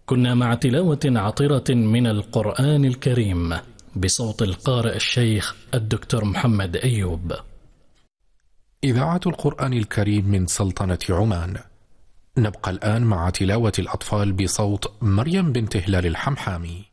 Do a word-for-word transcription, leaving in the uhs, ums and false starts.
كنا مع تلاوة عطرة من القرآن الكريم بصوت القارئ الشيخ الدكتور محمد أيوب. إذاعة القرآن الكريم من سلطنة عمان. نبقى الآن مع تلاوة الأطفال بصوت مريم بنت هلال الحمحامي.